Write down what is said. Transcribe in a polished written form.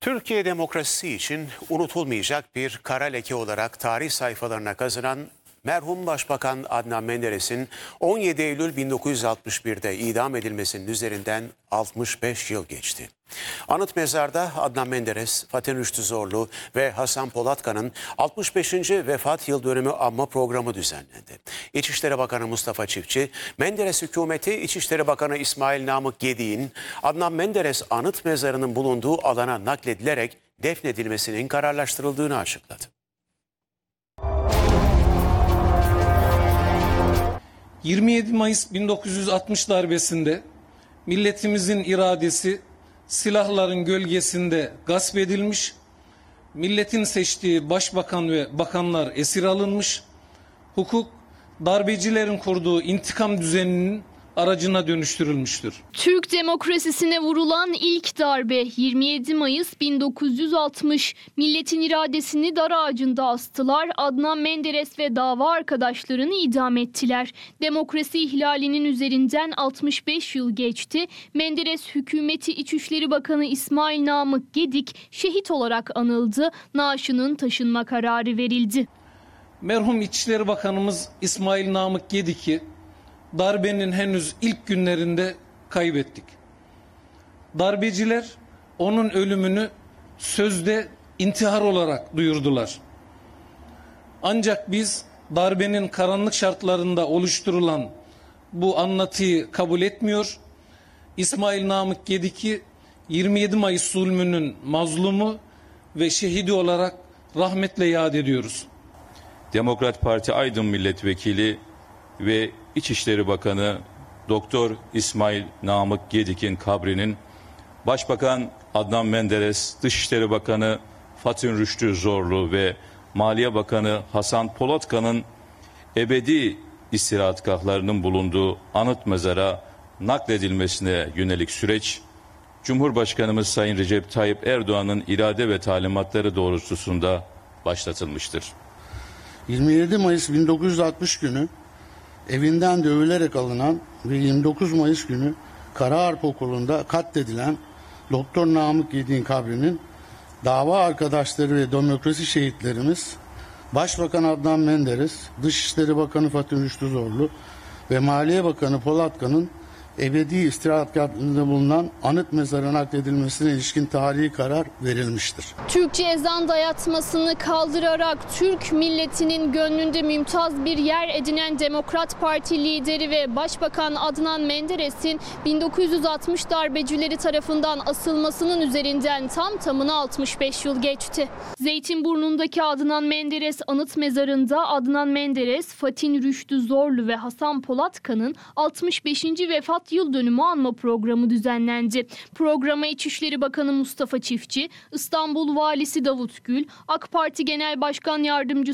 Türkiye demokrasisi için unutulmayacak bir kara leke olarak tarih sayfalarına kazınan merhum Başbakan Adnan Menderes'in 17 Eylül 1961'de idam edilmesinin üzerinden 65 yıl geçti. Anıt mezarda Adnan Menderes, Fatih Rüştü Zorlu ve Hasan Polatkan'ın 65. vefat yıl dönümü anma programı düzenlendi. İçişleri Bakanı Mustafa Çiftçi, Menderes hükümeti İçişleri Bakanı İsmail Namık Gedik'in Adnan Menderes anıt mezarının bulunduğu alana nakledilerek defnedilmesinin kararlaştırıldığını açıkladı. ...27 Mayıs 1960 darbesinde milletimizin iradesi silahların gölgesinde gasp edilmiş, milletin seçtiği başbakan ve bakanlar esir alınmış, hukuk darbecilerin kurduğu intikam düzeninin aracına dönüştürülmüştür. Türk demokrasisine vurulan ilk darbe 27 Mayıs 1960. Milletin iradesini dar ağacında astılar. Adnan Menderes ve dava arkadaşlarını idam ettiler. Demokrasi ihlalinin üzerinden 65 yıl geçti. Menderes hükümeti İçişleri Bakanı İsmail Namık Gedik şehit olarak anıldı. Naaşının taşınma kararı verildi. Merhum İçişleri Bakanımız İsmail Namık Gedik'i darbenin henüz ilk günlerinde kaybettik. Darbeciler onun ölümünü sözde intihar olarak duyurdular. Ancak biz darbenin karanlık şartlarında oluşturulan bu anlatıyı kabul etmiyor. İsmail Namık Gedik'i 27 Mayıs zulmünün mazlumu ve şehidi olarak rahmetle yad ediyoruz. Demokrat Parti Aydın Milletvekili ve İçişleri Bakanı Doktor İsmail Namık Gedik'in kabrinin Başbakan Adnan Menderes, Dışişleri Bakanı Fatih Rüştü Zorlu ve Maliye Bakanı Hasan Polatkan'ın ebedi istirahatgahlarının bulunduğu anıt mezara nakledilmesine yönelik süreç, Cumhurbaşkanımız Sayın Recep Tayyip Erdoğan'ın irade ve talimatları doğrultusunda başlatılmıştır. 27 Mayıs 1960 günü evinden dövülerek alınan ve 29 Mayıs günü Karaharp Okulu'nda katledilen Doktor Namık Gedik'in kabrinin dava arkadaşları ve demokrasi şehitlerimiz Başbakan Adnan Menderes, Dışişleri Bakanı Fatih Rüştü Zorlu ve Maliye Bakanı Polatkan'ın ebedi istirahatgahında bulunan anıt mezara nakledilmesine ilişkin tarihi karar verilmiştir. Türkçe ezan dayatmasını kaldırarak Türk milletinin gönlünde mümtaz bir yer edinen Demokrat Parti lideri ve Başbakan Adnan Menderes'in 1960 darbecileri tarafından asılmasının üzerinden tam tamına 65 yıl geçti. Zeytinburnu'ndaki Adnan Menderes anıt mezarında Adnan Menderes, Fatih Rüştü Zorlu ve Hasan Polatkan'ın 65. vefat yıl dönümü anma programı düzenlendi. Programa İçişleri Bakanı Mustafa Çiftçi, İstanbul Valisi Davut Gül, AK Parti Genel Başkan Yardımcısı